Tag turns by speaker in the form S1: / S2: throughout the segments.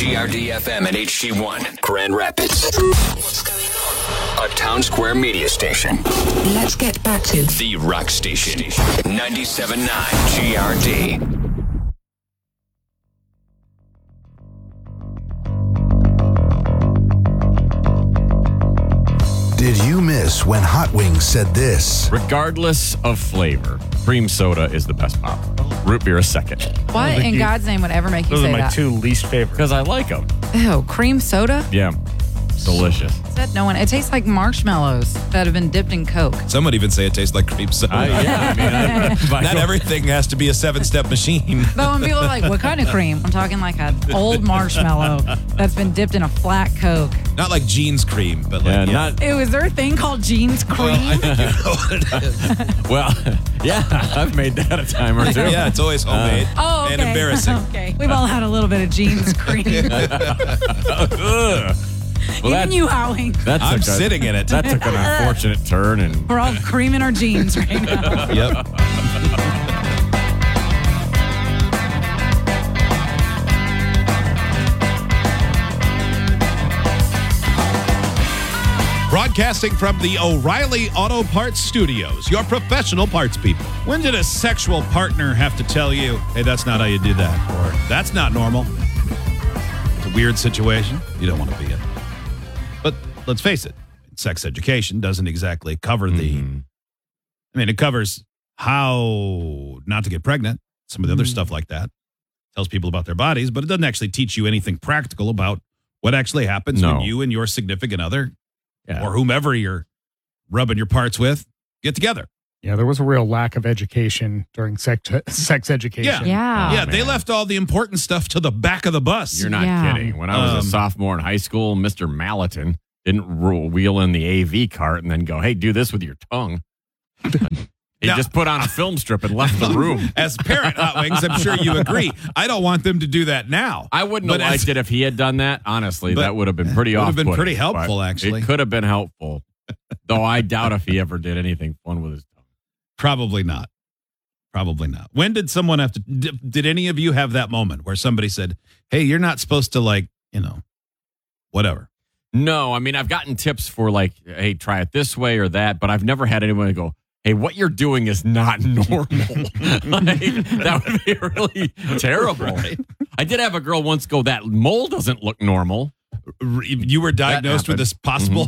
S1: WGRD FM and HD1, Grand Rapids. What's going on? A Town Square media station.
S2: Let's get back to
S1: The Rock Station. 97.9 GRD.
S3: Did you miss when Hot Wings said this?
S4: Regardless of flavor, cream soda is the best pop. Root beer is second.
S5: What in God's name would ever make you
S6: Those
S5: say
S6: are my
S5: that?
S6: two least favorite.
S4: Because I like them.
S5: Ew, cream soda?
S4: Yeah. Delicious.
S5: Said no one. It tastes like marshmallows that have been dipped in Coke.
S7: Some would even say it tastes like cream soda. Not everything has to be a 7-step machine.
S5: But when people are like, what kind of cream? I'm talking like an old marshmallow that's been dipped in a flat Coke.
S7: Not like Jeans cream, but like
S4: not.
S5: Ew, is there a thing called Jeans cream?
S7: I think you know what it is.
S4: Well, yeah, I've made that a time or two.
S7: Yeah, it's always homemade
S5: Oh, okay.
S7: and embarrassing.
S5: Okay. We've all had a little bit of Jeans cream.
S4: Ugh. Well,
S5: Even you, Howling.
S7: I'm sitting in it.
S4: That took an unfortunate turn. And
S5: We're all creaming our jeans right now.
S7: Yep. Broadcasting from the O'Reilly Auto Parts Studios, your professional parts people. When did a sexual partner have to tell you, hey, that's not how you do that, or that's not normal? It's a weird situation. You don't want to be in. But let's face it, sex education doesn't exactly cover the... I mean, it covers how not to get pregnant, some of the other stuff like that. Tells people about their bodies, but it doesn't actually teach you anything practical about what actually happens when you and your significant other or whomever you're rubbing your parts with get together.
S6: Yeah, there was a real lack of education during sex education.
S5: Yeah.
S7: They left all the important stuff to the back of the bus.
S4: you're not kidding. When I was a sophomore in high school, Mr. Malatin didn't wheel in the AV cart and then go, hey, do this with your tongue. He just put on a film strip and left the room.
S7: As parent Hot Wings, I'm sure you agree. I don't want them to do that now.
S4: I wouldn't have liked it if he had done that. Honestly, that would have been pretty off-putting.
S7: Would have been pretty helpful, actually.
S4: It could have been helpful. Though I doubt if he ever did anything fun with his tongue.
S7: Probably not. Probably not. When did someone have to... Did any of you have that moment where somebody said, hey, you're not supposed to whatever?
S4: No, I mean, I've gotten tips for hey, try it this way or that, but I've never had anyone go, hey, what you're doing is not normal. That would be really terrible. Right? I did have a girl once go, that mole doesn't look normal.
S7: You were diagnosed with this possible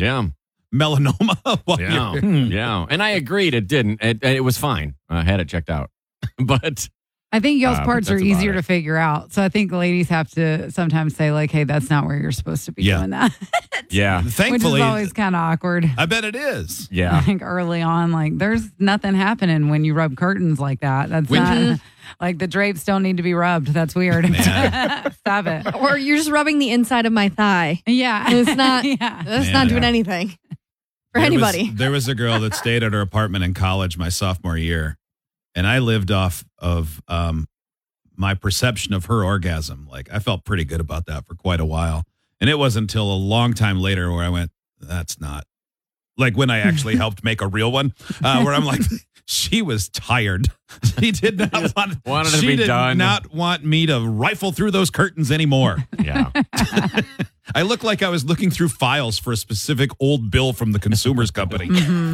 S7: melanoma?
S4: Yeah. And I agreed it didn't. It was fine. I had it checked out. But...
S5: I think y'all's parts are easier
S4: it.
S5: to figure out. So I think ladies have to sometimes say, hey, that's not where you're supposed to be doing that.
S4: Yeah.
S7: Thankfully.
S5: Which is always kind of awkward.
S7: I bet it is.
S4: Yeah.
S5: I think early on, there's nothing happening when you rub curtains like that. That's not, the drapes don't need to be rubbed. That's weird. Stop it.
S8: Or you're just rubbing the inside of my thigh.
S5: Yeah.
S8: It's not, that's not doing anything for anybody.
S7: There was a girl that stayed at her apartment in college my sophomore year. And I lived off of my perception of her orgasm. I felt pretty good about that for quite a while. And it wasn't until a long time later where I went, that's not. When I actually helped make a real one, where I'm like, she was tired. She did not
S4: wanted to be done.
S7: Not want me to rifle through those curtains anymore.
S4: Yeah.
S7: I looked like I was looking through files for a specific old bill from the Consumers Company.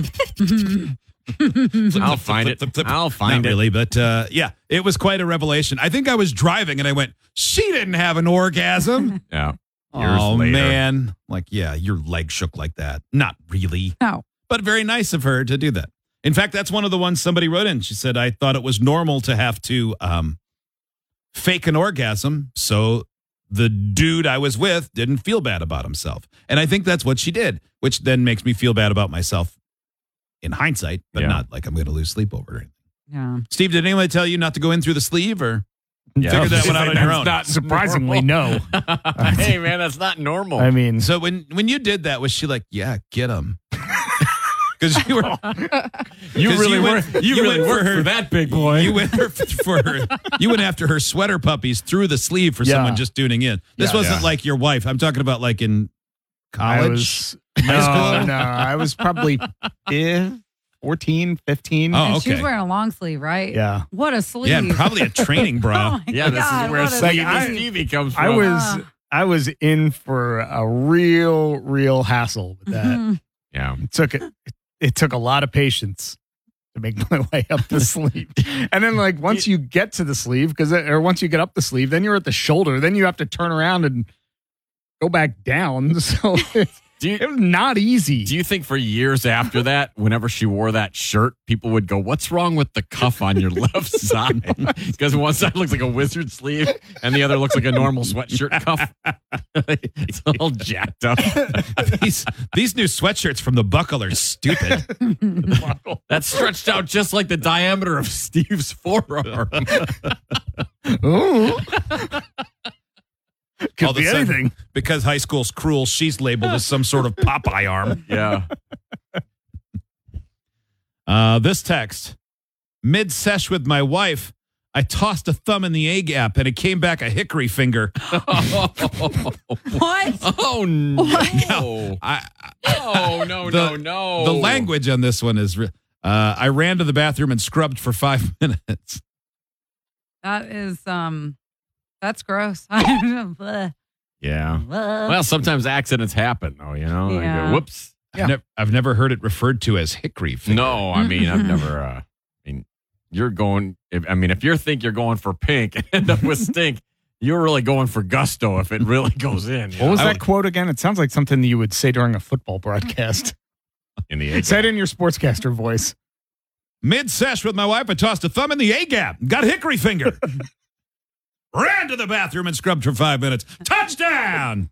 S4: I'll find it. I'll find it.
S7: Not really, but it was quite a revelation. I think I was driving and I went, she didn't have an orgasm.
S4: Yeah. Years later.
S7: Man. Your leg shook like that. Not really.
S5: No.
S7: But very nice of her to do that. In fact, that's one of the ones somebody wrote in. She said, I thought it was normal to have to fake an orgasm so the dude I was with didn't feel bad about himself. And I think that's what she did, which then makes me feel bad about myself in hindsight, but not like I'm going to lose sleep over it.
S5: Yeah.
S7: Steve, did anyone tell you not to go in through the sleeve or figure that one out on your own?
S6: Not surprisingly, no.
S4: Hey, man, that's not normal.
S6: I mean,
S7: so when you did that, was she like, yeah, get him? Because you were,
S4: you really worked for that big boy.
S7: You went for her. You went after her sweater puppies through the sleeve for someone just tuning in. This wasn't like your wife. I'm talking about in college.
S6: No, I was probably 14, 15.
S7: Oh,
S5: And
S7: okay.
S5: she's wearing a long sleeve, right?
S6: Yeah.
S5: What a sleeve.
S7: Yeah, probably a training bra.
S5: Oh my
S4: Yeah, this
S5: God,
S4: is where
S5: what a
S4: Stevie comes from.
S6: I was in for a real hassle with that.
S5: Mhm.
S4: Yeah.
S6: It took a lot of patience to make my way up the sleeve. And then like once you get to the sleeve, or once you get up the sleeve, then you're at the shoulder. Then you have to turn around and go back down. So it was not easy.
S4: Do you think for years after that, whenever she wore that shirt, people would go, "What's wrong with the cuff on your left side?" Because one side looks like a wizard sleeve and the other looks like a normal sweatshirt cuff. It's all jacked up.
S7: These new sweatshirts from the Buckle are stupid.
S4: That's stretched out just like the diameter of Steve's forearm.
S6: Ooh. Could
S7: All of a
S6: be
S7: sudden,
S6: anything.
S7: because high school's cruel, she's labeled as some sort of Popeye arm.
S4: Yeah.
S7: This text, mid-sesh with my wife, I tossed a thumb in the A gap and it came back a hickory finger.
S5: What?
S4: Oh, no. No.
S7: The language on this one is, I ran to the bathroom and scrubbed for 5 minutes.
S5: That is that's gross. Bleh.
S4: Yeah.
S5: Bleh.
S4: Well, sometimes accidents happen, though, you know? Like,
S5: Yeah.
S4: whoops.
S7: I've never heard it referred to as hickory finger.
S4: No, I mean, I've never, you're going, if you think you're going for pink and end up with stink, you're really going for gusto if it really goes in.
S6: What was that quote again? It sounds like something you would say during a football broadcast.
S4: In the egg.
S6: Say it in your sportscaster voice.
S7: Mid-sesh with my wife, I tossed a thumb in the A gap. Got hickory finger. Ran to the bathroom and scrubbed for 5 minutes. Touchdown!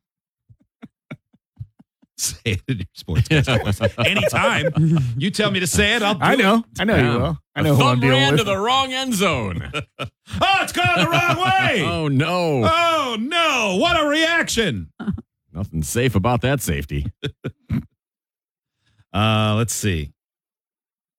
S7: Say it in your sportscaster voice. Anytime you tell me to say it, I'll do
S6: I know
S7: it.
S6: you will. I know who I'm
S4: Thumb
S6: dealing
S4: ran
S6: with.
S4: to the wrong end zone.
S7: Oh, it's gone the wrong way.
S4: Oh, no.
S7: Oh, no. What a reaction.
S4: Nothing safe about that safety.
S7: Let's see.